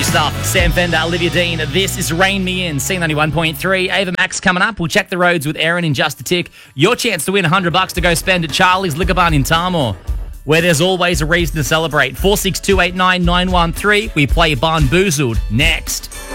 new stuff. Sam Fender, Olivia Dean. This is Rain Me In, C91.3. Ava Max coming up. We'll check the roads with Erin in just a tick. Your chance to win $100 to go spend at Charlie's Liquor Barn in Tamor, where there's always a reason to celebrate. 46289 913. We play Barnboozled next.